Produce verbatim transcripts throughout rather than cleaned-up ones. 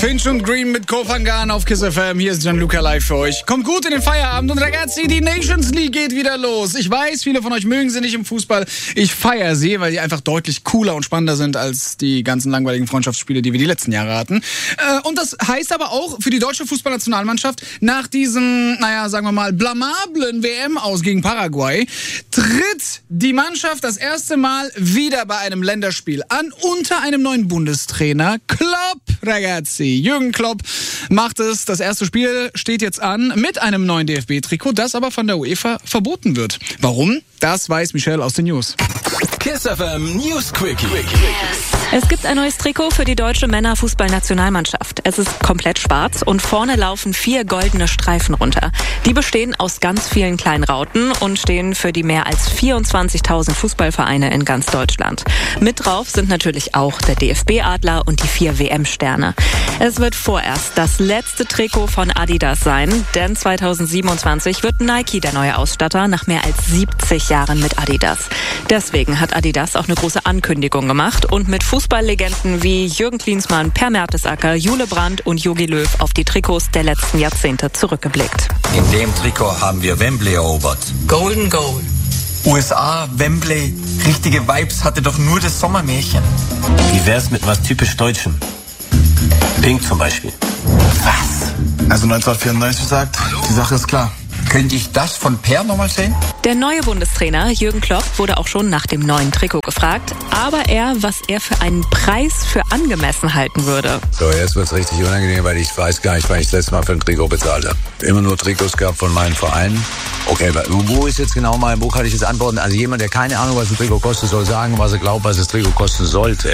Finch und Green mit Kofangan auf Kiss F M. Hier ist Gianluca live für euch. Kommt gut in den Feierabend und ragazzi, die Nations League geht wieder los. Ich weiß, viele von euch mögen sie nicht im Fußball. Ich feiere sie, weil sie einfach deutlich cooler und spannender sind als die ganzen langweiligen Freundschaftsspiele, die wir die letzten Jahre hatten. Und das heißt aber auch für die deutsche Fußballnationalmannschaft, nach diesem, naja, sagen wir mal, blamablen W M-Aus gegen Paraguay, tritt die Mannschaft das erste Mal wieder bei einem Länderspiel an, unter einem neuen Bundestrainer. Klopp, ragazzi. Jürgen Klopp macht es. Das erste Spiel steht jetzt an mit einem neuen D F B-Trikot, das aber von der UEFA verboten wird. Warum? Das weiß Michelle aus den News. Kiss F M News Quickie. Es gibt ein neues Trikot für die deutsche Männerfußballnationalmannschaft. Es ist komplett schwarz und vorne laufen vier goldene Streifen runter. Die bestehen aus ganz vielen kleinen Rauten und stehen für die mehr als vierundzwanzigtausend Fußballvereine in ganz Deutschland. Mit drauf sind natürlich auch der D F B-Adler und die vier W M-Sterne. Es wird vorerst das letzte Trikot von Adidas sein, denn zweitausendsiebenundzwanzig wird Nike der neue Ausstatter nach mehr als siebzig Jahren mit Adidas. Deswegen hat Adidas auch eine große Ankündigung gemacht und mit Fußballlegenden wie Jürgen Klinsmann, Per Mertesacker, Jule Brandt und Jogi Löw auf die Trikots der letzten Jahrzehnte zurückgeblickt. In dem Trikot haben wir Wembley erobert. Golden Goal. U S A, Wembley, richtige Vibes hatte doch nur das Sommermärchen. Wie wär's mit was typisch Deutschem? Pink zum Beispiel. Was? Also neunzehnhundertvierundneunzig sagt, die Sache ist klar. Könnte ich das von Per nochmal sehen? Der neue Bundestrainer Jürgen Klopp wurde auch schon nach dem neuen Trikot gefragt, aber er, was er für einen Preis für angemessen halten würde. So, jetzt wird's richtig unangenehm, weil ich weiß gar nicht, wann ich das letzte Mal für ein Trikot bezahlt habe. Immer nur Trikots gehabt von meinen Vereinen. Okay, wo ist jetzt genau mal, wo kann ich jetzt antworten? Also jemand, der keine Ahnung, was ein Trikot kostet, soll sagen, was er glaubt, was das Trikot kosten sollte.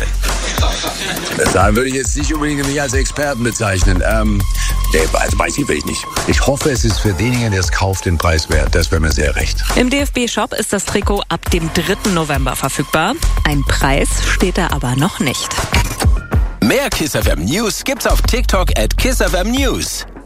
Da würde ich jetzt nicht unbedingt mich als Experten bezeichnen. Ähm, also weiß ich wirklich nicht. Ich hoffe, es ist für denjenigen, der es kauft, den Preis wert. Das wäre mir sehr recht. Im D F B-Shop ist das Trikot ab dem dritten November verfügbar. Ein Preis steht da aber noch nicht. Mehr Kiss F M News gibt's auf TikTok at Kiss F M News.